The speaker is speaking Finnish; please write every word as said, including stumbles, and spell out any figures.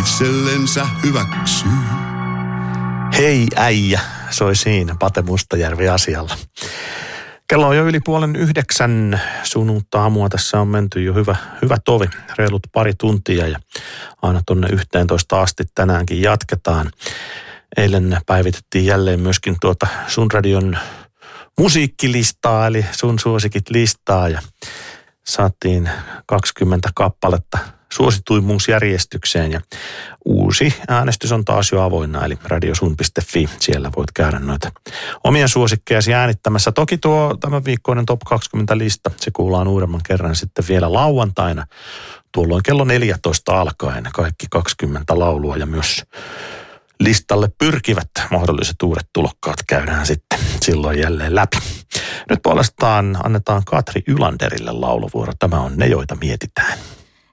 itsellensä hyväksyy. Hei äijä, soi siinä Pate Mustajärvi asialla. Kello on jo yli puolen yhdeksän, sunnuntaa aamua tässä on menty jo hyvä, hyvä tovi, reilut pari tuntia ja aina tonne yhteentoista asti tänäänkin jatketaan. Eilen päivitettiin jälleen myöskin tuota Sun Radion musiikkilistaa, eli sun suosikit listaa ja saatiin kaksikymmentä kappaletta suosituimmuusjärjestykseen ja uusi äänestys on taas jo avoinna, eli radiosun piste fi. Siellä voit käydä noita omia suosikkejasi äänittämässä. Toki tuo tämän viikkoinen top kaksikymmentä lista, se kuullaan uudemman kerran sitten vielä lauantaina. Tuolloin kello neljätoista alkaen kaikki kaksikymmentä laulua ja myös listalle pyrkivät mahdolliset uudet tulokkaat käydään sitten silloin jälleen läpi. Nyt puolestaan annetaan Katri Ylanderille lauluvuoro. Tämä on Ne, joita mietitään.